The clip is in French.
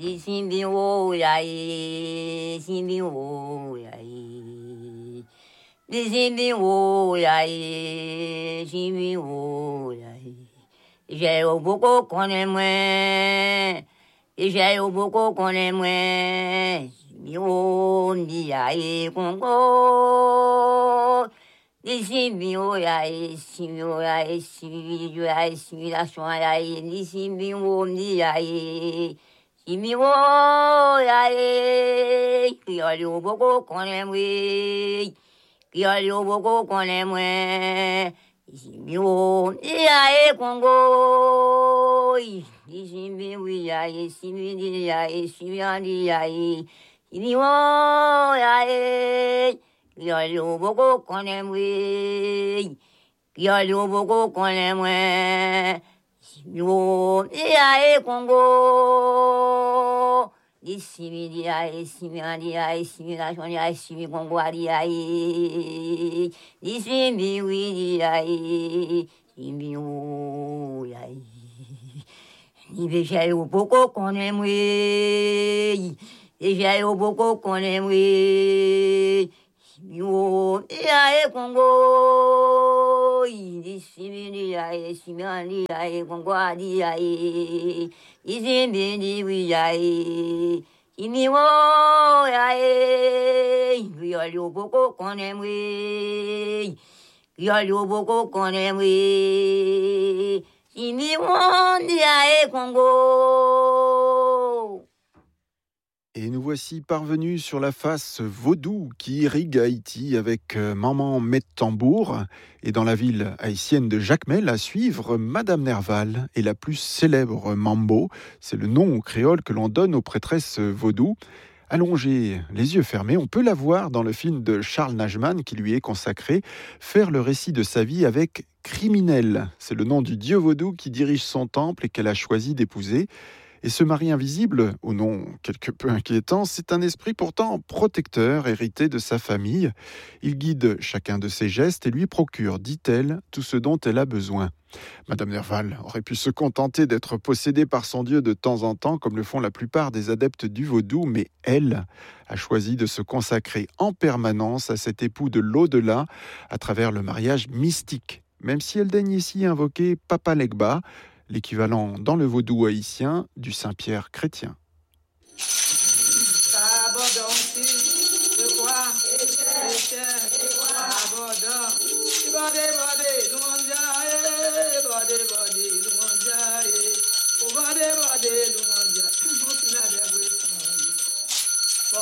Simbi wo ya e, simbi wo ya e. Simbi wo ya e, simbi wo ya e. J'ai au beaucoup qu'on est moins, j'ai au beaucoup qu'on est moins. Simbi wo ya e Congo. Simbi wo ya e, simbi wo ya e, simbi wo ya e, simulation ya e, simbi wo ya e. Simbi wo ya e, qui au beaucoup qu'on est moins. Qui au beaucoup qu'on est moins. Simbi wo ya e Congo. Simbi wo ya e, simbi ya e, simbi ya e. Simbi wo ya e. Qui au beaucoup qu'on est moins. Qui au beaucoup qu'on est moins. Simbi wo ya e Congo. Simbi ya e, simbi ya e, simulation ya e, simbi Congo ya e. Simbi oui ya e, simbi wo ya e. J'ai au beaucoup qu'on est moins. J'ai au beaucoup qu'on est moins. Simbi wo ya e Congo. Simbi ya e, simbi ya e, Congo ya e. Simbi oui ya e. Simbi wo ya e. Qui au beaucoup qu'on est moins. Qui au beaucoup qu'on est moins. Simbi wo ya e Congo. Et nous voici parvenus sur la face vaudou qui irrigue Haïti avec Maman Met Tambour et dans la ville haïtienne de Jacmel à suivre Madame Nerval et la plus célèbre Mambo. C'est le nom créole que l'on donne aux prêtresses vaudou. Allongée, les yeux fermés, on peut la voir dans le film de Charles Najman qui lui est consacré, faire le récit de sa vie avec Criminel. C'est le nom du dieu vaudou qui dirige son temple et qu'elle a choisi d'épouser. Et ce mari invisible, au nom quelque peu inquiétant, c'est un esprit pourtant protecteur, hérité de sa famille. Il guide chacun de ses gestes et lui procure, dit-elle, tout ce dont elle a besoin. Madame Nerval aurait pu se contenter d'être possédée par son dieu de temps en temps, comme le font la plupart des adeptes du vaudou, mais elle a choisi de se consacrer en permanence à cet époux de l'au-delà à travers le mariage mystique. Même si elle daigne ici invoquer Papa Legba, l'équivalent dans le vaudou haïtien du Saint-Pierre chrétien.